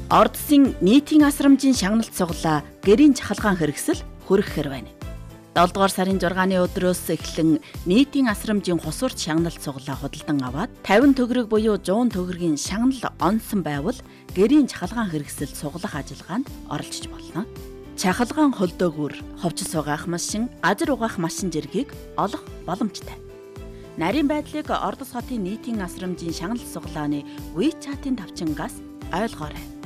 Ордсын нийтийн асрамжийн шагналт сугалаа гэрийн чахалгаан хэрэгсэл хүргэхээр байна. 7 дугаар сарын 6-ны өдрөөс эхлэн нийтийн асрамжийн хусурч шагналт сугалаа худалдан аваад 50 төгрөг буюу 100 төгрөгийн шагнал онсон байвал гэрийн чахалгаан хэрэгсэл сугалах ажиллагаанд оролцож болно. Чахалгаан холдоогүр, ховчис угаах машин, газар угаах машин зэргийг олох боломжтой. Нарийн байдлыг Ордос хотын нийтийн асрамжийн шагналт сугалааны WeChat-ийн тавчингаас ойлгоорой.